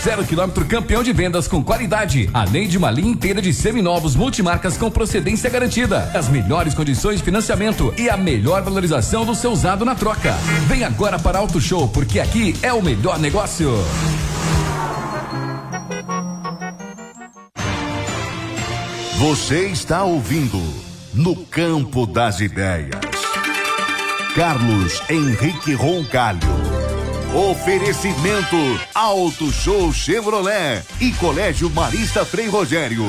0 km campeão de vendas com qualidade, além de uma linha inteira de seminovos multimarcas com procedência garantida, as melhores condições de financiamento e a melhor valorização do seu usado na troca. Vem agora para Auto Show, porque aqui é o melhor negócio. Você está ouvindo No Campo das Ideias. Carlos Henrique Roncalho. Oferecimento Auto Show Chevrolet e Colégio Marista Frei Rogério.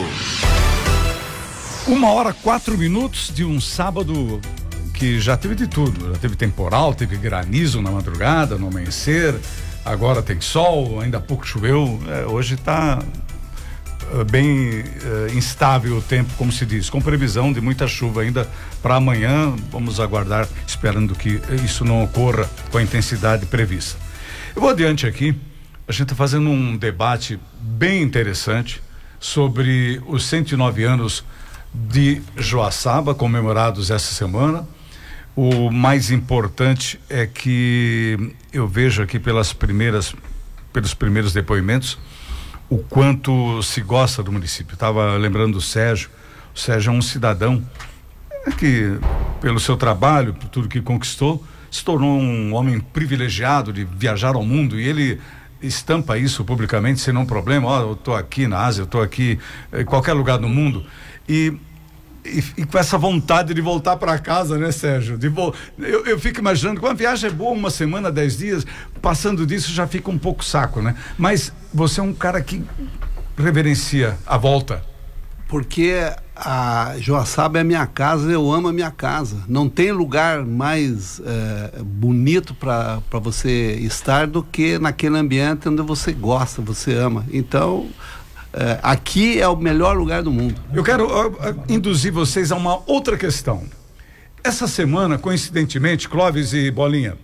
1h04 de um sábado que já teve de tudo. Já teve temporal, teve granizo na madrugada, no amanhecer. Agora tem sol, ainda há pouco choveu. Hoje está bem instável o tempo, como se diz, com previsão de muita chuva ainda para amanhã. Vamos aguardar, esperando que isso não ocorra com a intensidade prevista. Eu vou adiante aqui. A gente está fazendo um debate bem interessante sobre os 109 anos de Joaçaba, comemorados essa semana. O mais importante é que eu vejo aqui pelos primeiros depoimentos o quanto se gosta do município. Estava lembrando do Sérgio. O Sérgio é um cidadão que, pelo seu trabalho, por tudo que conquistou, se tornou um homem privilegiado de viajar ao mundo, e ele estampa isso publicamente sem nenhum problema. Eu estou aqui na Ásia, eu estou aqui em qualquer lugar do mundo, e com essa vontade de voltar para casa, né, Sérgio? Eu fico imaginando que uma viagem é boa, uma semana, 10 dias, passando disso já fica um pouco saco, né? Mas você é um cara que reverencia a volta. Porque a Joaçaba é a minha casa, eu amo a minha casa. Não tem lugar mais bonito para você estar do que naquele ambiente onde você gosta, você ama. Então, aqui é o melhor lugar do mundo. Eu quero induzir vocês a uma outra questão. Essa semana, coincidentemente, Clóvis e Bolinha,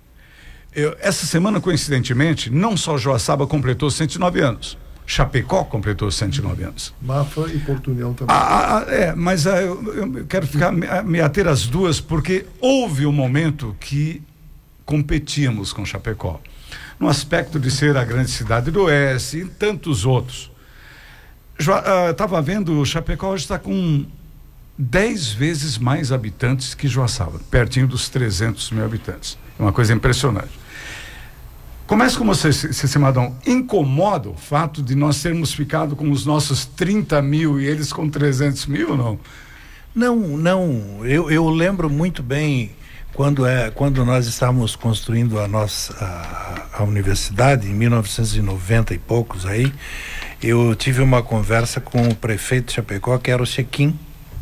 não só Joaçaba completou 109 anos, Chapecó completou 109 anos. Mafra e Porto União também. Mas eu quero me ater às duas, porque houve um momento que competíamos com Chapecó, no aspecto de ser a grande cidade do Oeste e tantos outros. Estava vendo, Chapecó hoje está com 10 vezes mais habitantes que Joaçaba, pertinho dos 300 mil habitantes. É uma coisa impressionante. Começa com você, Cimadão. Incomoda o fato de nós termos ficado com os nossos 30 mil e eles com 300 mil, não? Não. Eu lembro muito bem quando nós estávamos construindo a universidade, em 1990 e poucos aí, eu tive uma conversa com o prefeito de Chapecó, que era o Chequim.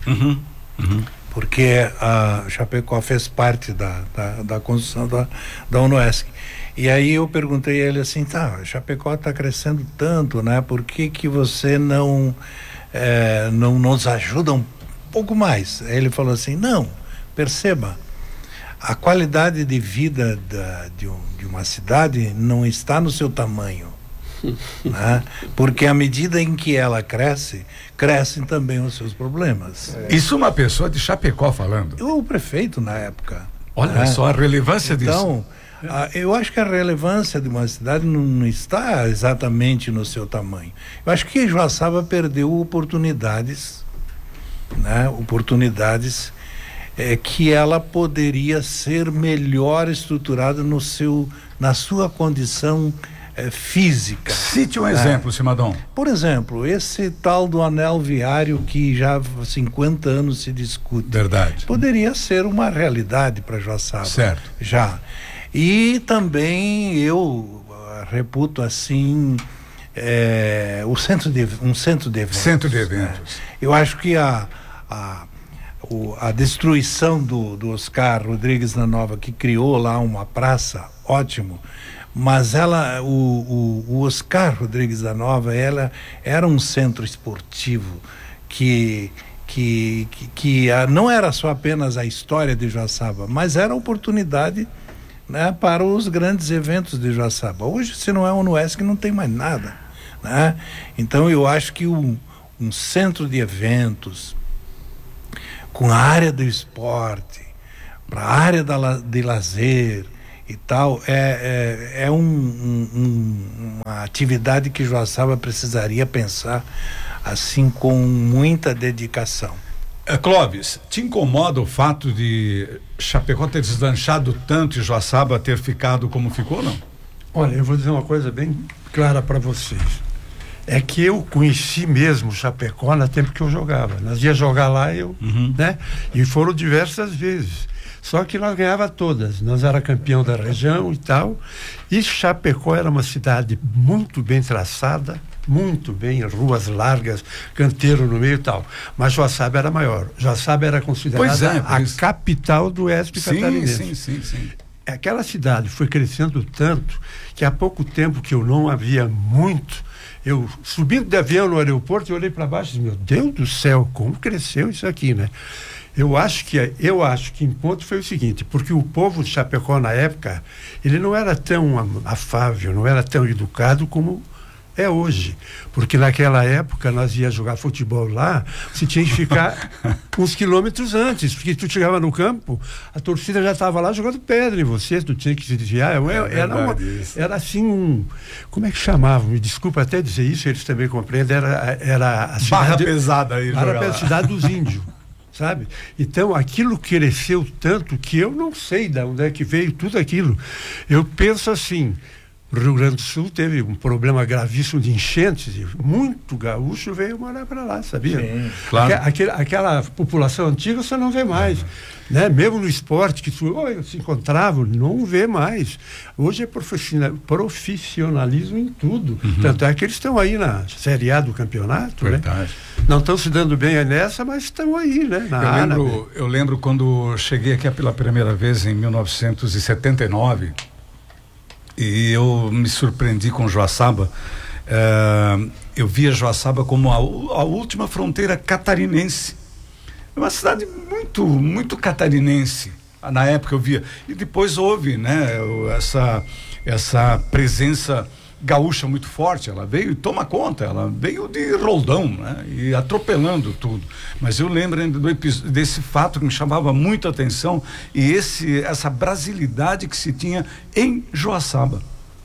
Porque a Chapecó fez parte da construção da UNOESC. E aí eu perguntei a ele assim, Chapecó está crescendo tanto, né? Por que você não nos ajuda um pouco mais? Aí ele falou assim, não, perceba, a qualidade de vida de uma cidade não está no seu tamanho, né? Porque à medida em que ela crescem também os seus problemas. Isso uma pessoa de Chapecó falando? O prefeito na época. Olha só a relevância disso. Então, eu acho que a relevância de uma cidade não está exatamente no seu tamanho. Eu acho que Joaçaba perdeu oportunidades, né? Oportunidades que ela poderia ser melhor estruturada na sua condição física. Cite um exemplo, Cimadão. Por exemplo, esse tal do anel viário que já há 50 anos se discute. Verdade. Poderia ser uma realidade para Joaçaba. Certo. Já. E também eu reputo assim um centro de eventos. Centro de eventos. Né? Eu acho que a destruição do Oscar Rodrigues na Nova, que criou lá uma praça, ótimo, mas o Oscar Rodrigues da Nova, ela era um centro esportivo que não era só apenas a história de Joaçaba, mas era a oportunidade, né, para os grandes eventos de Joaçaba. Hoje, se não é o UNOESC, não tem mais nada, né? Então eu acho que um centro de eventos com a área do esporte, para a área de lazer e tal, é uma atividade que Joaçaba precisaria pensar assim com muita dedicação. Clóvis, te incomoda o fato de Chapecó ter deslanchado tanto e Joaçaba ter ficado como ficou, não? Olha, eu vou dizer uma coisa bem clara para vocês. É que eu conheci mesmo Chapecó no tempo que eu jogava. Nós ia jogar lá, né? E foram diversas vezes. Só que nós ganhava todas. Nós era campeão da região e tal. E Chapecó era uma cidade muito bem traçada, muito bem, ruas largas, canteiro no meio e tal. Mas Joaçaba era maior. Joaçaba era considerada a capital do oeste catarinense. Sim. Aquela cidade foi crescendo tanto que há pouco tempo que eu não havia muito, eu subindo de avião no aeroporto, eu olhei para baixo e disse, meu Deus do céu, como cresceu isso aqui, né? Eu acho que em ponto foi o seguinte, porque o povo de Chapecó na época, ele não era tão afável, não era tão educado como é hoje, porque naquela época nós ia jogar futebol lá, você tinha que ficar uns quilômetros antes, porque tu chegava no campo, a torcida já estava lá jogando pedra em você, tu tinha que se desviar, era assim como é que chamava, me desculpa até dizer isso, eles também compreendem, era a barra pesada aí, a cidade dos índios, sabe? Então aquilo cresceu tanto que eu não sei de onde é que veio tudo aquilo. Eu penso assim, o Rio Grande do Sul teve um problema gravíssimo de enchentes e muito gaúcho veio morar para lá, sabia? Sim, claro. Aquela população antiga você não vê mais, né? Mesmo no esporte que se encontrava, não vê mais. Hoje é profissionalismo em tudo. Tanto é que eles estão aí na Série A do campeonato, né? Não estão se dando bem nessa, mas estão aí, né? Eu lembro quando cheguei aqui pela primeira vez em 1979. E eu me surpreendi com Joaçaba. Eu via Joaçaba como a última fronteira catarinense. É uma cidade muito, muito catarinense. Na época eu via. E depois houve, né, essa presença gaúcha muito forte. Ela veio e toma conta. Ela veio de roldão, né, e atropelando tudo. Mas eu lembro ainda desse fato que me chamava muito a atenção e essa brasilidade que se tinha em Joaçaba.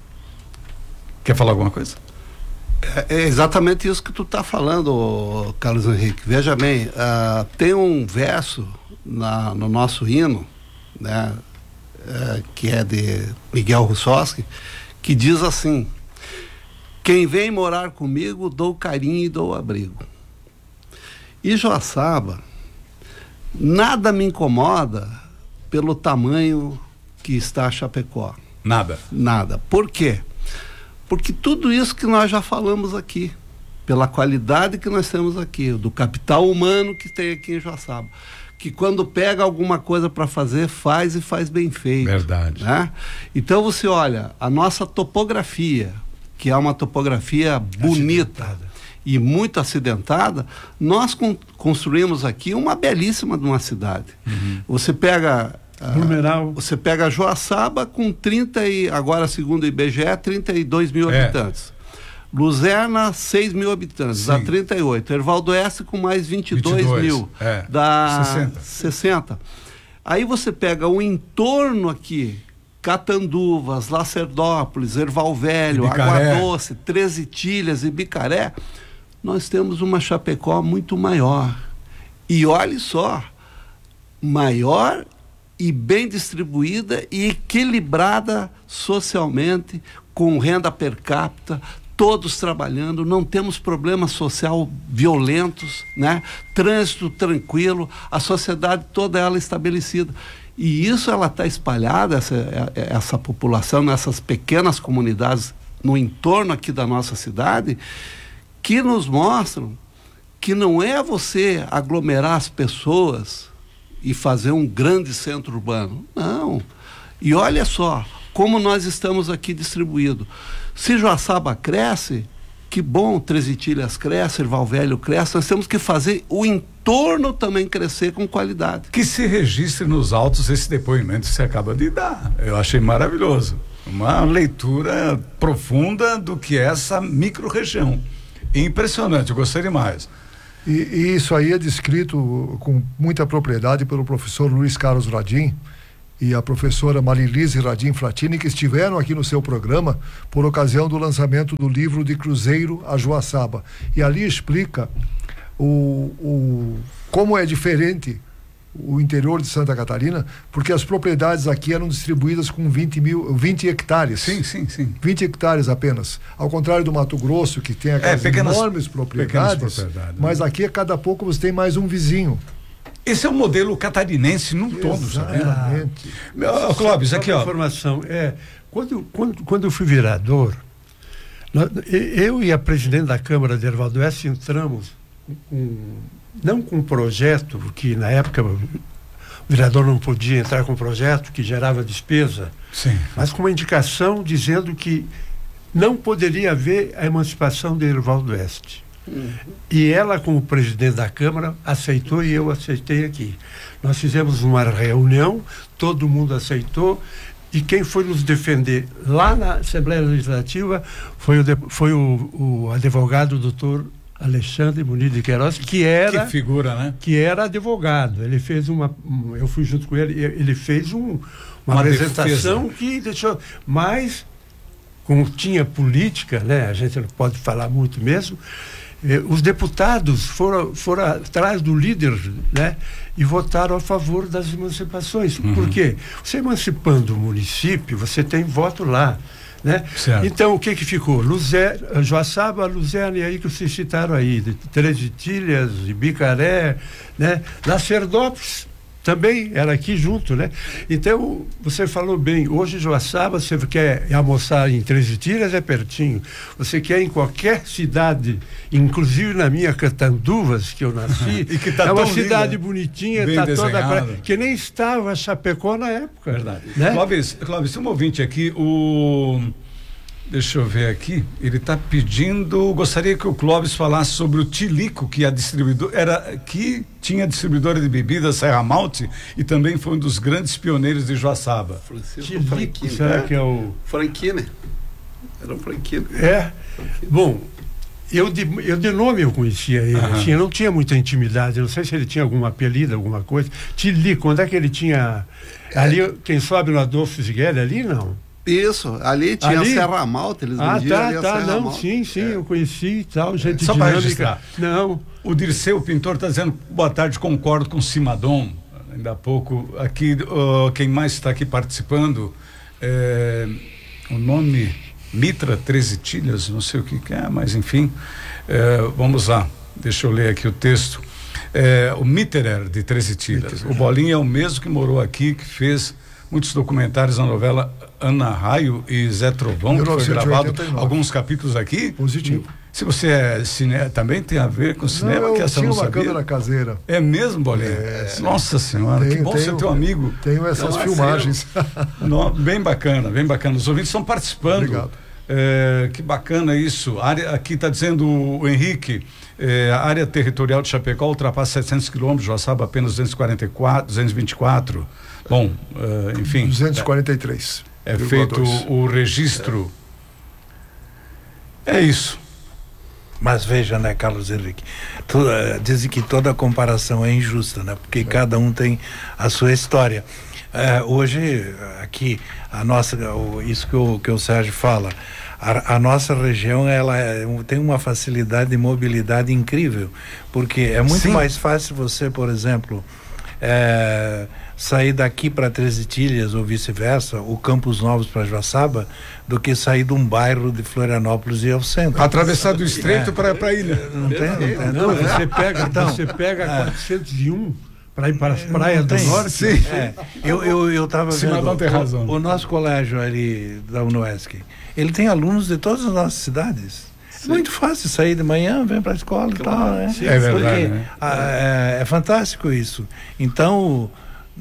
Quer falar alguma coisa? É exatamente isso que tu está falando, Carlos Henrique. Veja bem, tem um verso no nosso hino, né, que é de Miguel Russowski, que diz assim: quem vem morar comigo, dou carinho e dou abrigo. E Joaçaba, nada me incomoda pelo tamanho que está Chapecó. Nada. Por quê? Porque tudo isso que nós já falamos aqui, pela qualidade que nós temos aqui, do capital humano que tem aqui em Joaçaba, que quando pega alguma coisa para fazer, faz e faz bem feito. Verdade. Né? Então você olha, a nossa topografia, que é uma topografia bonita e muito acidentada, nós construímos aqui uma belíssima de uma cidade. Você pega Blumenau. Você pega Joaçaba com agora segundo o IBGE, 32 mil habitantes. Luzerna, 6 mil habitantes, dá 38. Ervaldo Oeste com mais 22 mil, dá 60. Aí você pega o entorno aqui, Catanduvas, Lacerdópolis, Erval Velho, Água Doce, 13 Tilhas e Bicaré, nós temos uma Chapecó muito maior. E olhe só, maior e bem distribuída e equilibrada socialmente, com renda per capita, todos trabalhando, não temos problemas social violentos, né? Trânsito tranquilo, a sociedade toda ela estabelecida. E isso ela está espalhada, essa população, nessas pequenas comunidades no entorno aqui da nossa cidade, que nos mostram que não é você aglomerar as pessoas e fazer um grande centro urbano. Não. E olha só como nós estamos aqui distribuídos. Se Joaçaba cresce, que bom, Treze Tilhas cresce, Erval Velho cresce, nós temos que fazer o entorno também crescer com qualidade. Que se registre nos autos esse depoimento que você acaba de dar. Eu achei maravilhoso. Uma leitura profunda do que é essa micro-região. Impressionante, eu gostei demais. E isso aí é descrito com muita propriedade pelo professor Luiz Carlos Radim, e a professora Marilise Radim Fratini, que estiveram aqui no seu programa por ocasião do lançamento do livro De Cruzeiro a Joaçaba. E ali explica como é diferente o interior de Santa Catarina, porque as propriedades aqui eram distribuídas com 20 hectares. Sim. 20 hectares apenas. Ao contrário do Mato Grosso, que tem aquelas enormes propriedades, mas aqui a cada pouco você tem mais um vizinho. Esse é o modelo catarinense num todo, sabe? Exatamente. Clóvis, aqui, ó. Informação, quando eu fui vereador, eu e a presidente da Câmara, Dervaldo Oeste, entramos não com um projeto, porque na época o vereador não podia entrar com um projeto que gerava despesa, sim, mas com uma indicação dizendo que não poderia haver a emancipação de Dervaldo Oeste. E ela, como presidente da Câmara, aceitou e eu aceitei aqui. Nós fizemos uma reunião, todo mundo aceitou, e quem foi nos defender lá na Assembleia Legislativa foi o advogado doutor Alexandre Muniz de Queiroz, que figura, né? Que era advogado. Ele fez eu fui junto com ele fez uma apresentação defesa. Que deixou, mas como tinha política, né? A gente não pode falar muito mesmo. Os deputados foram atrás do líder, né? E votaram a favor das emancipações. Por quê? Você emancipando o município, você tem voto lá, né? Então, o que ficou? Joaçaba, Luzerne, aí que vocês citaram aí, de Três Itilhas, de Bicaré, né? Lacerdópolis também era aqui junto, né? Então, você falou bem, hoje Joaçaba, você quer almoçar em Três Itilhas, é pertinho. Você quer em qualquer cidade, inclusive na minha Catanduvas, que eu nasci, e que tá é uma tão cidade linda, bonitinha, bem tá desenhada. toda que nem estava Chapecó na época. Verdade. Né? Clóvis, tem um ouvinte aqui, deixa eu ver aqui, ele está pedindo, gostaria que o Clóvis falasse sobre o Tilico, que que tinha distribuidora de bebidas, Serra Malte, e também foi um dos grandes pioneiros de Joaçaba. Francisco Franquini. Será que é o... Franquini. Era um Franquini. Bom, eu de nome eu conhecia ele, assim, eu não tinha muita intimidade, não sei se ele tinha algum apelido, alguma coisa. Tilico, onde é que ele tinha... Ali, quem sobe no Adolfo Zigueli, ali não? Isso, ali tinha a Serra Malte, eles vendiam ali a Serra Malte. Sim, eu conheci e tal, gente só para registrar. Não. O Dirceu, o pintor, está dizendo, boa tarde, concordo com o Simadon, ainda há pouco, aqui, quem mais está aqui participando, o nome Mitra Três Itilhas, não sei o que é, mas enfim, vamos lá, deixa eu ler aqui o texto. O Mitterer de Três Itilhas, o Bolinha é o mesmo que morou aqui, que fez muitos documentários na novela Ana Raio e Zé Trovão, que foi gravado alguns capítulos aqui. Positivo. Se você é cinema, também tem a ver com cinema, não, que essa não sabia. Tinha uma câmera caseira. É mesmo, Bolinha? Nossa Senhora, que bom ser teu amigo. Tenho essas filmagens. Bem bacana, bem bacana. Os ouvintes estão participando. Obrigado. Que bacana isso. Aqui está dizendo o Henrique, a área territorial de Chapecó ultrapassa 700 quilômetros, Joaçaba apenas 224. Bom, enfim. 243. É feito o registro. É isso. Mas veja, né, Carlos Henrique, dizem que toda comparação é injusta, né? Porque cada um tem a sua história. Hoje, aqui, isso que o Sérgio fala, a nossa região, ela tem uma facilidade de mobilidade incrível, porque é muito mais fácil você, por exemplo, sair daqui para Três Itilhas ou vice-versa, ou Campos Novos para Joaçaba, do que sair de um bairro de Florianópolis e ir ao centro. Atravessar do Estreito para a ilha. Não, você pega 401 para ir para as praias do norte. Sim. Eu estava vendo tem razão. O nosso colégio ali da UNOESC, ele tem alunos de todas as nossas cidades. É muito fácil sair de manhã, vem para a escola e tal, né? É verdade, porque é fantástico isso. Então,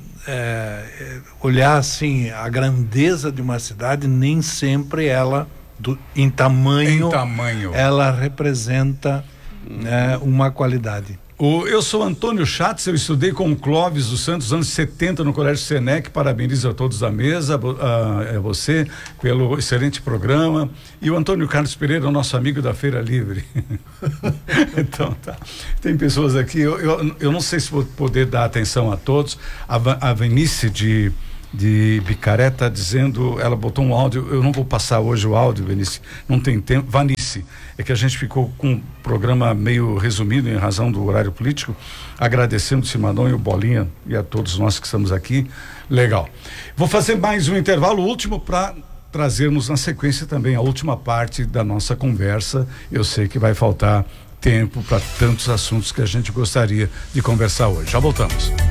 olhar assim a grandeza de uma cidade, nem sempre ela em tamanho ela representa uma qualidade. Eu sou Antônio Schatz, eu estudei com o Clóvis dos Santos, anos 70 no Colégio Senec, parabenizo a todos da mesa, você pelo excelente programa, e o Antônio Carlos Pereira, o nosso amigo da Feira Livre. Então tá, tem pessoas aqui, eu não sei se vou poder dar atenção a todos. A Venice de de Bicaré está dizendo, ela botou um áudio, eu não vou passar hoje o áudio, Vanice, não tem tempo. Vanice, é que a gente ficou com um programa meio resumido em razão do horário político, agradecendo o Simadão e o Bolinha e a todos nós que estamos aqui. Legal. Vou fazer mais um intervalo último para trazermos na sequência também a última parte da nossa conversa. Eu sei que vai faltar tempo para tantos assuntos que a gente gostaria de conversar hoje. Já voltamos.